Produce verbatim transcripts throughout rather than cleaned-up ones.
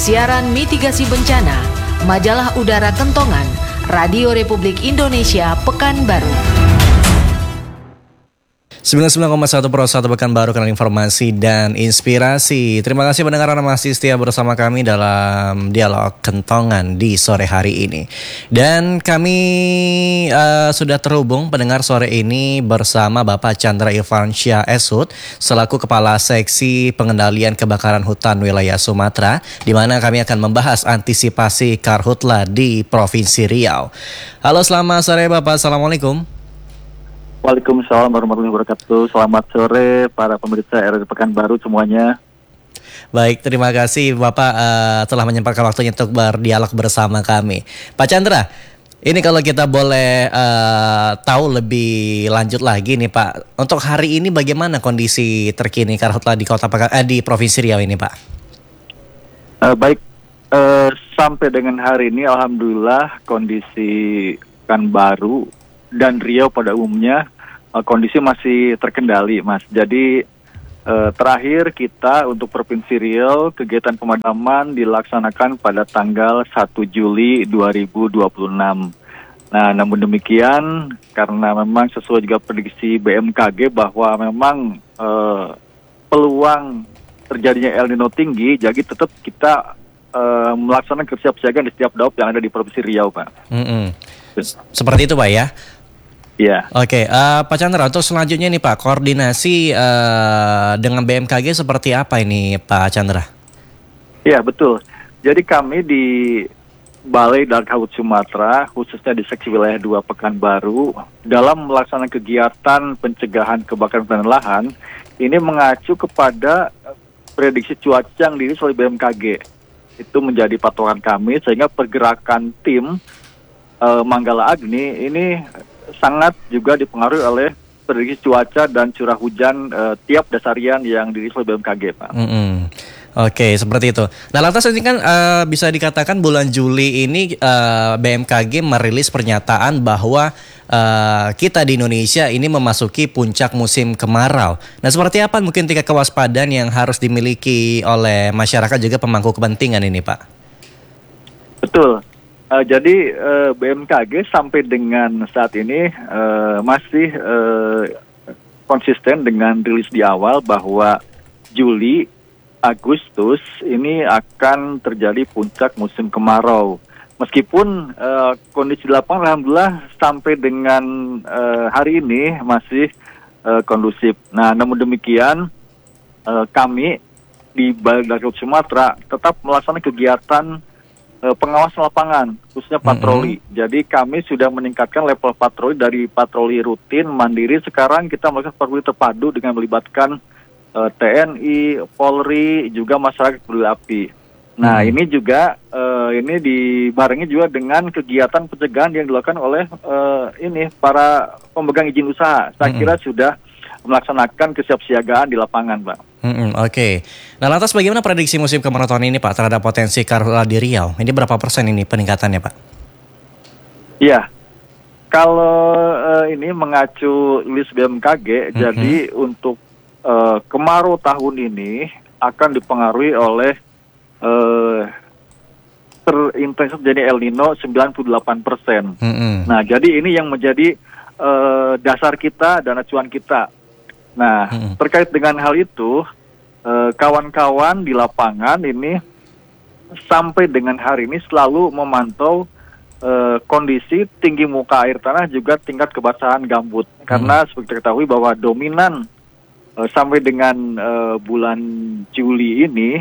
Siaran Mitigasi Bencana, Majalah Udara Kentongan, Radio Republik Indonesia Pekanbaru. sembilan puluh sembilan koma satu Pro satu Pekanbaru, kanal informasi dan inspirasi. Terima kasih pendengar Anda masih setia bersama kami dalam Dialog Kentongan di sore hari ini. Dan kami uh, sudah terhubung pendengar sore ini bersama Bapak Chandra Irfansyah S H U D selaku Kepala Seksi Pengendalian Kebakaran Hutan Wilayah Sumatera, di mana kami akan membahas antisipasi karhutla di Provinsi Riau. Halo, selamat sore Bapak. Assalamualaikum. Waalaikumsalam warahmatullahi wabarakatuh. Selamat sore para pemirsa R R I Pekanbaru semuanya. Baik, terima kasih Bapak uh, telah menyempatkan waktunya untuk berdialog bersama kami. Pak Chandra, ini kalau kita boleh uh, tahu lebih lanjut lagi nih Pak, untuk hari ini bagaimana kondisi terkini karhutla di Kota Pekan, eh, di Provinsi Riau ini Pak? Uh, baik, uh, sampai dengan hari ini alhamdulillah kondisi Pekanbaru dan Riau pada umumnya uh, kondisi masih terkendali, Mas. Jadi uh, terakhir kita untuk Provinsi Riau kegiatan pemadaman dilaksanakan pada tanggal satu Juli dua ribu dua puluh enam. Nah, namun demikian karena memang sesuai juga prediksi B M K G bahwa memang uh, peluang terjadinya El Nino tinggi, jadi tetap kita uh, melaksanakan kesiapsiagaan di setiap daop yang ada di Provinsi Riau, Pak. Mm-hmm. Seperti itu Pak ya? Ya. Oke, uh, Pak Chandra, untuk selanjutnya nih Pak, koordinasi uh, dengan B M K G seperti apa ini Pak Chandra? Ya, betul. Jadi kami di Balai Darkhaut Sumatera, khususnya di Seksi Wilayah dua Pekanbaru, dalam melaksanakan kegiatan pencegahan kebakaran hutan dan lahan, ini mengacu kepada prediksi cuaca yang dirilis oleh B M K G. Itu menjadi patokan kami, sehingga pergerakan tim uh, Manggala Agni ini sangat juga dipengaruhi oleh prediksi cuaca dan curah hujan uh, tiap dasarian yang dirilis oleh B M K G, Pak. Mm-hmm. Oke, seperti itu. Nah, lantas ini kan uh, bisa dikatakan bulan Juli ini uh, B M K G merilis pernyataan bahwa uh, kita di Indonesia ini memasuki puncak musim kemarau. Nah, seperti apa mungkin tingkat kewaspadaan yang harus dimiliki oleh masyarakat juga pemangku kepentingan ini, Pak? Betul. Uh, jadi uh, B M K G sampai dengan saat ini uh, masih uh, konsisten dengan rilis di awal bahwa Juli, Agustus ini akan terjadi puncak musim kemarau. Meskipun uh, kondisi di lapangan alhamdulillah sampai dengan uh, hari ini masih uh, kondusif. Nah, namun demikian uh, kami di Balai Darkhaut Sumatera tetap melaksanakan kegiatan pengawasan lapangan, khususnya patroli. Mm-hmm. Jadi kami sudah meningkatkan level patroli dari patroli rutin, mandiri, sekarang kita melakukan patroli terpadu dengan melibatkan uh, T N I, Polri, juga masyarakat peduli api. Nah, mm-hmm. ini juga uh, ini dibarengi juga dengan kegiatan pencegahan yang dilakukan oleh uh, ini para pemegang izin usaha. Saya mm-hmm. kira sudah melaksanakan kesiapsiagaan di lapangan, Pak. Mm-hmm, Oke. Okay. Nah, lantas bagaimana prediksi musim kemarau tahun ini, Pak, terhadap potensi karhutla di Riau? Ini berapa persen ini peningkatannya, Pak? Iya. Kalau uh, ini mengacu list B M K G, mm-hmm. jadi untuk uh, kemarau tahun ini akan dipengaruhi oleh uh, terintensitas jadi El Nino sembilan puluh delapan persen. Mm-hmm. Nah, jadi ini yang menjadi uh, dasar kita dan acuan kita. Nah, hmm. terkait dengan hal itu, eh, kawan-kawan di lapangan ini sampai dengan hari ini selalu memantau eh, kondisi tinggi muka air tanah juga tingkat kebasahan gambut. Hmm. Karena seperti diketahui bahwa dominan eh, sampai dengan eh, bulan Juli ini,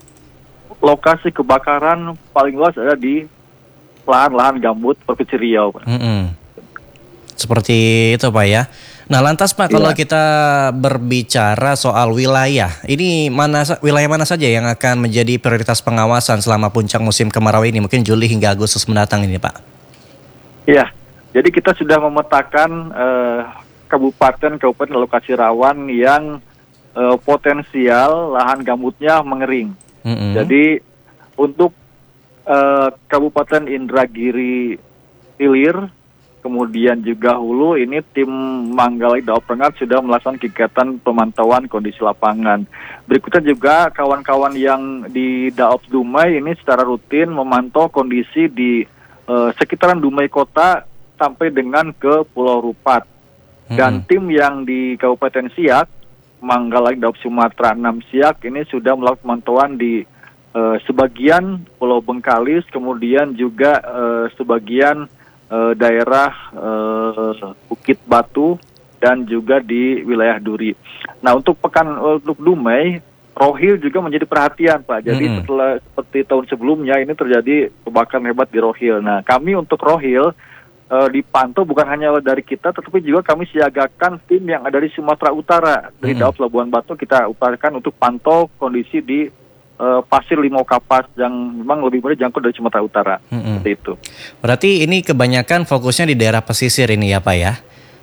lokasi kebakaran paling luas ada di lahan-lahan gambut Provinsi Riau, Pak. Hmm. Seperti itu, Pak ya. Nah, lantas Pak, kalau kita berbicara soal wilayah, ini mana wilayah mana saja yang akan menjadi prioritas pengawasan selama puncak musim kemarau ini, mungkin Juli hingga Agustus mendatang ini, Pak? Iya, jadi kita sudah memetakan eh, kabupaten-kabupaten lokasi rawan yang eh, potensial lahan gambutnya mengering. Mm-hmm. Jadi untuk eh, Kabupaten Indragiri Hilir, kemudian juga hulu, ini tim Manggalai Daop Rengat sudah melaksanakan kegiatan pemantauan kondisi lapangan. Berikutnya juga kawan-kawan yang di Daop Dumai ini secara rutin memantau kondisi di uh, sekitaran Dumai Kota sampai dengan ke Pulau Rupat. Dan hmm. tim yang di Kabupaten Siak, Manggalai Daop Sumatera enam Siak ini sudah melakukan pemantauan di uh, sebagian Pulau Bengkalis, kemudian juga uh, sebagian uh, daerah uh, Bukit Batu dan juga di wilayah Duri. Nah, untuk pekan untuk Dumai, Rohil juga menjadi perhatian, Pak. Jadi hmm. setelah seperti tahun sebelumnya ini terjadi kebakaran hebat di Rohil. Nah, kami untuk Rohil Uh, dipantau bukan hanya dari kita, tetapi juga kami siagakan tim yang ada di Sumatera Utara. Dari hmm. Daop Labuan Batu kita utarakan untuk pantau kondisi di uh, Pasir Limau Kapas yang memang lebih mudah jangkau dari Sumatera Utara. Hmm. Seperti itu. Berarti ini kebanyakan fokusnya di daerah pesisir ini ya Pak ya?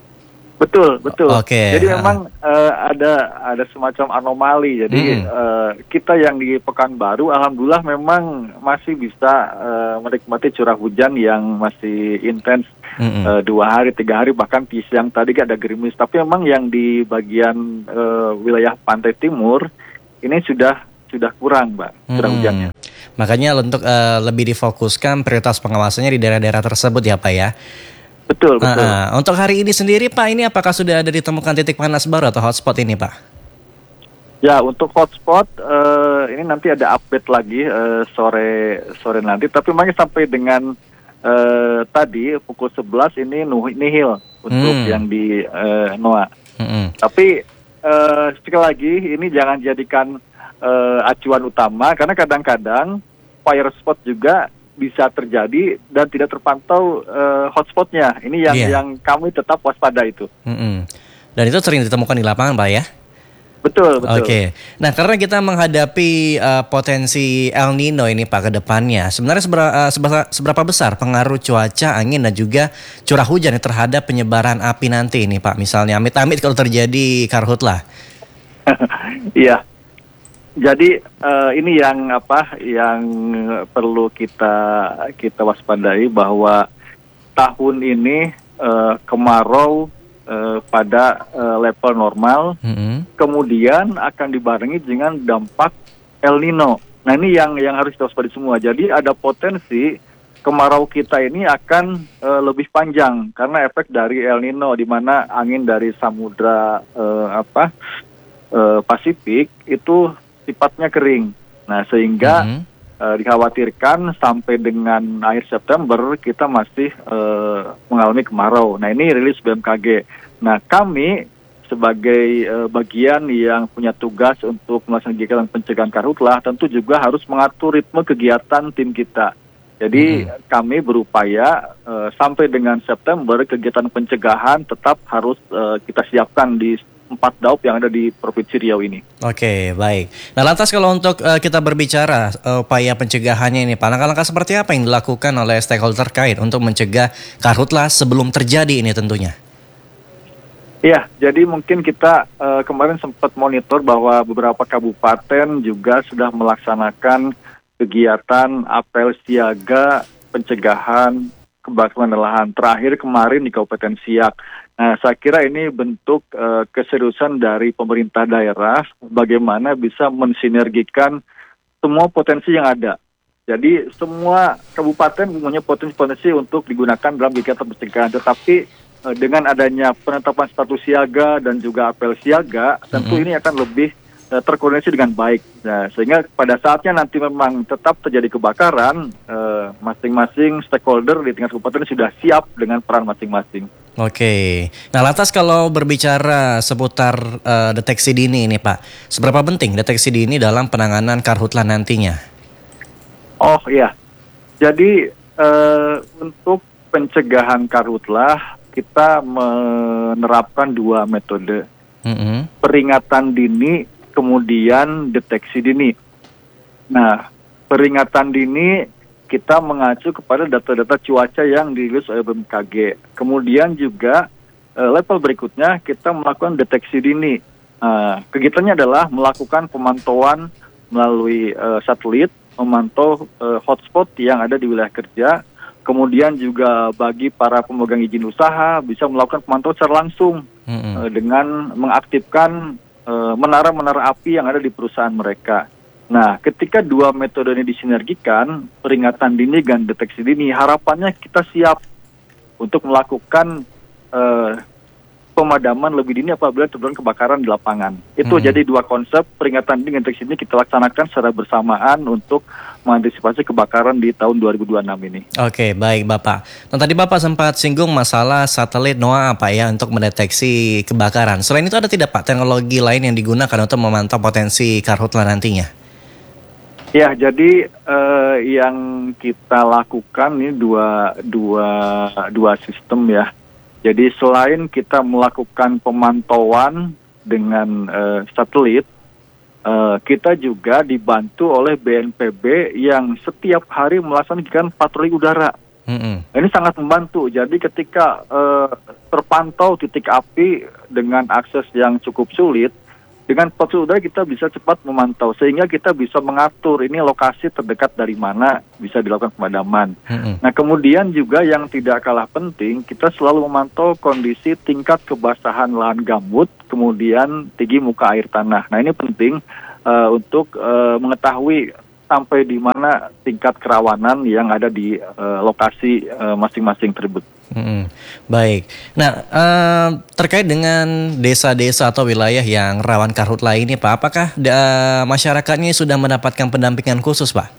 Betul, betul. Oke. Okay. Jadi memang uh, ada ada semacam anomali. Jadi hmm. uh, kita yang di Pekanbaru, alhamdulillah memang masih bisa uh, menikmati curah hujan yang masih intens hmm. uh, dua hari, tiga hari, bahkan di siang tadi ada gerimis. Tapi memang yang di bagian uh, wilayah pantai timur ini sudah sudah kurang, Mbak, curah hmm. hujannya. Makanya untuk uh, lebih difokuskan prioritas pengawasannya di daerah-daerah tersebut ya Pak ya. Betul, betul. Uh, uh, untuk hari ini sendiri Pak, ini apakah sudah ada ditemukan titik panas baru atau hotspot ini Pak? Ya, untuk hotspot uh, ini nanti ada update lagi uh, sore sore nanti. Tapi memang sampai dengan uh, tadi pukul sebelas ini nihil untuk hmm. yang di uh, N O A. Hmm. Tapi uh, sekali lagi ini jangan jadikan uh, acuan utama, karena kadang-kadang fire spot juga bisa terjadi dan tidak terpantau uh, hotspotnya. Ini yang yeah. yang kami tetap waspada itu. Mm-hmm. Dan itu sering ditemukan di lapangan, Pak ya? Betul, betul. Oke. Okay. Nah, karena kita menghadapi uh, potensi El Nino ini Pak ke depannya, sebenarnya seberapa, uh, seberapa, seberapa besar pengaruh cuaca, angin dan juga curah hujan terhadap penyebaran api nanti ini Pak? Misalnya amit-amit kalau terjadi karhutlah. Iya. Jadi uh, ini yang apa yang perlu kita kita waspadai, bahwa tahun ini uh, kemarau uh, pada uh, level normal, mm-hmm. kemudian akan dibarengi dengan dampak El Nino. Nah, ini yang yang harus kita waspadai semua. Jadi ada potensi kemarau kita ini akan uh, lebih panjang karena efek dari El Nino, di mana angin dari samudra uh, apa uh, Pasifik itu sifatnya kering. Nah, sehingga mm-hmm. uh, dikhawatirkan sampai dengan akhir September kita masih uh, mengalami kemarau. Nah, ini rilis B M K G. Nah, kami sebagai uh, bagian yang punya tugas untuk melaksanakan kegiatan pencegahan karhutlah tentu juga harus mengatur ritme kegiatan tim kita. Jadi mm-hmm. kami berupaya uh, sampai dengan September kegiatan pencegahan tetap harus uh, kita siapkan di empat daop yang ada di Provinsi Riau ini. Oke, baik. Nah, lantas kalau untuk uh, kita berbicara uh, upaya pencegahannya ini, Pak, langkah-langkah seperti apa yang dilakukan oleh stakeholder terkait untuk mencegah karhutlah sebelum terjadi ini tentunya? Iya, jadi mungkin kita uh, kemarin sempat monitor bahwa beberapa kabupaten juga sudah melaksanakan kegiatan apel siaga pencegahan kebakaran lahan. Terakhir kemarin di Kabupaten Siak. Nah, saya kira ini bentuk uh, keseriusan dari pemerintah daerah bagaimana bisa mensinergikan semua potensi yang ada. Jadi semua kabupaten punya potensi-potensi untuk digunakan dalam kegiatan pencegahan. Tetapi uh, dengan adanya penetapan status siaga dan juga apel siaga, mm-hmm. tentu ini akan lebih uh, terkoordinasi dengan baik. Nah, sehingga pada saatnya nanti memang tetap terjadi kebakaran, uh, masing-masing stakeholder di tingkat kabupaten sudah siap dengan peran masing-masing. Oke, nah lantas kalau berbicara seputar uh, deteksi dini ini Pak, seberapa penting deteksi dini dalam penanganan karhutlah nantinya? Oh iya, jadi uh, untuk pencegahan karhutlah kita menerapkan dua metode, mm-hmm. peringatan dini kemudian deteksi dini. Nah, peringatan dini kita mengacu kepada data-data cuaca yang dirilis oleh B M K G. Kemudian juga uh, level berikutnya kita melakukan deteksi dini. Uh, kegiatannya adalah melakukan pemantauan melalui uh, satelit, memantau uh, hotspot yang ada di wilayah kerja. Kemudian juga bagi para pemegang izin usaha bisa melakukan pemantauan secara langsung Mm-mm. uh, dengan mengaktifkan uh, menara-menara api yang ada di perusahaan mereka. Nah, ketika dua metode ini disinergikan, peringatan dini dan deteksi dini, harapannya kita siap untuk melakukan uh, pemadaman lebih dini apabila terjadi kebakaran di lapangan. Itu Hmm. jadi dua konsep peringatan dini dan deteksi dini kita laksanakan secara bersamaan untuk mengantisipasi kebakaran di tahun dua ribu dua puluh enam ini. Oke, baik Bapak. Nah, tadi Bapak sempat singgung masalah satelit NOAA Pak ya untuk mendeteksi kebakaran. Selain itu ada tidak Pak teknologi lain yang digunakan untuk memantau potensi karhutla nantinya? Ya, jadi eh, yang kita lakukan ini dua dua dua sistem ya. Jadi selain kita melakukan pemantauan dengan uh, satelit, uh, kita juga dibantu oleh B N P B yang setiap hari melaksanakan patroli udara. Mm-mm. Ini sangat membantu. Jadi ketika uh, terpantau titik api dengan akses yang cukup sulit, dengan patroli udara kita bisa cepat memantau sehingga kita bisa mengatur ini lokasi terdekat dari mana bisa dilakukan pemadaman. Mm-mm. Nah, kemudian juga yang tidak kalah penting, kita selalu memantau kondisi tingkat kebasahan lahan gambut, kemudian tinggi muka air tanah. Nah, ini penting uh, untuk uh, mengetahui sampai di mana tingkat kerawanan yang ada di uh, lokasi uh, masing-masing tersebut. Mm-mm. Baik. Nah, eh, terkait dengan desa-desa atau wilayah yang rawan karhutla ini, Pak, apakah da- masyarakatnya sudah mendapatkan pendampingan khusus, Pak?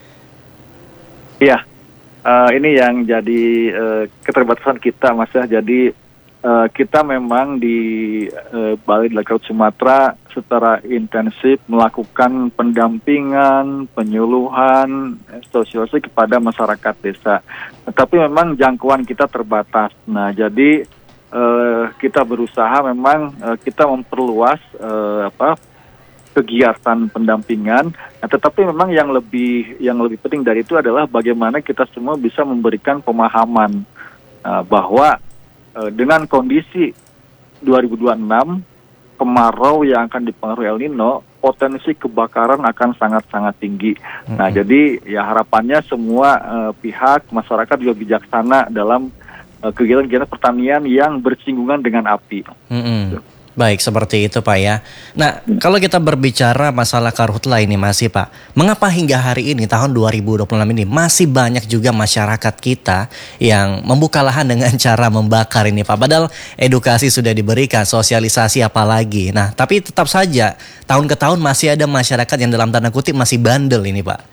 Iya, uh, ini yang jadi uh, keterbatasan kita, Mas ya. Jadi uh, kita memang di uh, Balai Delakat Sumatera secara intensif melakukan pendampingan, penyuluhan, sosialisasi kepada masyarakat desa. Tetapi memang jangkauan kita terbatas. Nah, jadi uh, kita berusaha memang uh, kita memperluas uh, apa kegiatan pendampingan. Nah, tetapi memang yang lebih yang lebih penting dari itu adalah bagaimana kita semua bisa memberikan pemahaman uh, bahwa uh, dengan kondisi dua ribu dua puluh enam kemarau yang akan dipengaruhi El Nino, potensi kebakaran akan sangat-sangat tinggi. Mm-hmm. Nah, jadi ya harapannya semua uh, pihak masyarakat juga bijaksana dalam uh, kegiatan-kegiatan pertanian yang bersinggungan dengan api. Mm-hmm. Baik, seperti itu Pak ya. Nah, kalau kita berbicara masalah karhutla ini masih Pak, mengapa hingga hari ini tahun dua ribu dua puluh enam ini masih banyak juga masyarakat kita yang membuka lahan dengan cara membakar ini Pak? Padahal edukasi sudah diberikan, sosialisasi apalagi. Nah, tapi tetap saja tahun ke tahun masih ada masyarakat yang dalam tanda kutip masih bandel ini Pak.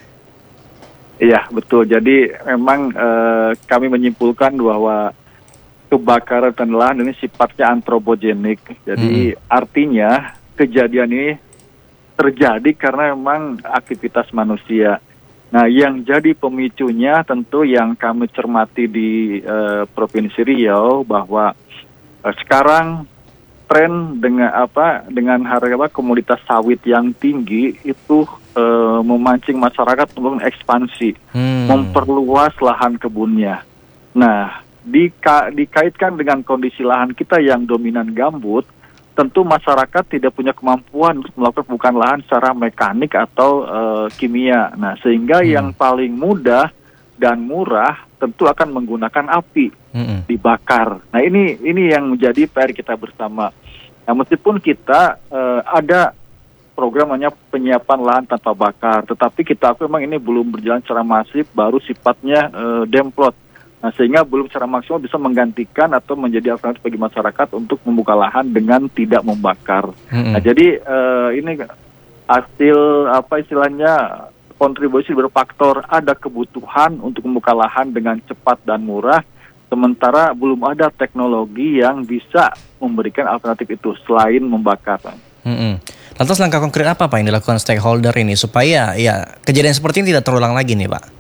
Iya, betul. Jadi memang eh, kami menyimpulkan bahwa kebakaran dan lahan ini sifatnya antropogenik. Jadi hmm. artinya kejadian ini terjadi karena memang aktivitas manusia. Nah, yang jadi pemicunya tentu yang kami cermati di uh, Provinsi Riau bahwa uh, sekarang tren dengan apa dengan harga apa, komoditas sawit yang tinggi itu uh, memancing masyarakat untuk ekspansi, hmm. memperluas lahan kebunnya. Nah, Dika, dikaitkan dengan kondisi lahan kita yang dominan gambut, tentu masyarakat tidak punya kemampuan untuk melakukan pembukaan lahan secara mekanik atau uh, kimia. Nah, sehingga hmm. yang paling mudah dan murah tentu akan menggunakan api hmm. dibakar. Nah, ini ini yang menjadi P R kita bersama. Nah, meskipun kita uh, ada program namanya penyiapan lahan tanpa bakar, tetapi kita aku memang ini belum berjalan secara masif, baru sifatnya uh, demplot. Nah, sehingga belum secara maksimal bisa menggantikan atau menjadi alternatif bagi masyarakat untuk membuka lahan dengan tidak membakar. Mm-hmm. Nah, jadi uh, ini hasil apa istilahnya kontribusi berfaktor ada kebutuhan untuk membuka lahan dengan cepat dan murah, sementara belum ada teknologi yang bisa memberikan alternatif itu selain membakar. Mm-hmm. Lantas langkah konkret apa Pak yang dilakukan stakeholder ini supaya ya kejadian seperti ini tidak terulang lagi nih Pak?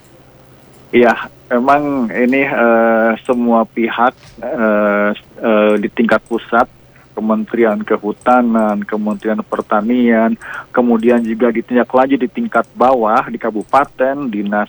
Iya, memang ini uh, semua pihak uh, uh, di tingkat pusat, Kementerian Kehutanan, Kementerian Pertanian, kemudian juga ditindaklanjuti di tingkat bawah, di kabupaten, dinas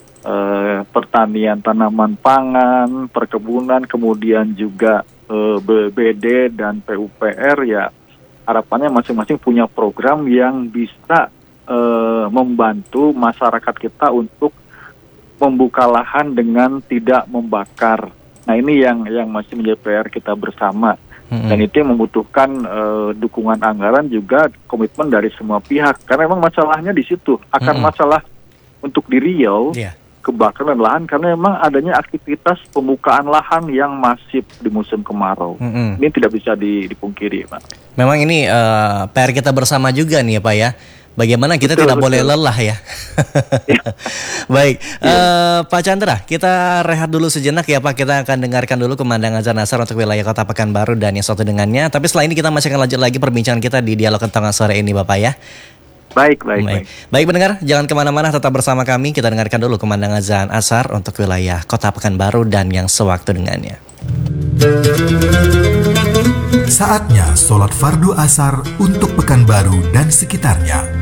uh, pertanian tanaman pangan, perkebunan, kemudian juga uh, B B D dan P U P R, ya harapannya masing-masing punya program yang bisa uh, membantu masyarakat kita untuk membuka lahan dengan tidak membakar. Nah ini yang yang masih menjadi P R kita bersama. Mm-hmm. Dan itu yang membutuhkan uh, dukungan anggaran juga komitmen dari semua pihak. Karena memang masalahnya di situ. Akar mm-hmm. masalah untuk di Riau, yeah. kebakaran lahan karena memang adanya aktivitas pembukaan lahan yang masif di musim kemarau. Mm-hmm. Ini tidak bisa dipungkiri, Pak. Memang ini uh, P R kita bersama juga nih ya Pak ya. Bagaimana kita betul, tidak betul. boleh lelah ya. Ya. Baik, ya. uh, Pak Chandra, kita rehat dulu sejenak ya Pak. Kita akan dengarkan dulu pemandangan azan asar untuk wilayah Kota Pekanbaru dan yang satu dengannya. Tapi setelah ini kita masih akan lanjut lagi perbincangan kita di Dialog Kentongan sore ini Bapak ya. Baik, baik, baik. Baik pendengar, jangan kemana-mana, tetap bersama kami. Kita dengarkan dulu pemandangan azan asar untuk wilayah Kota Pekanbaru dan yang sewaktu dengannya. Saatnya sholat fardu asar untuk Pekanbaru dan sekitarnya.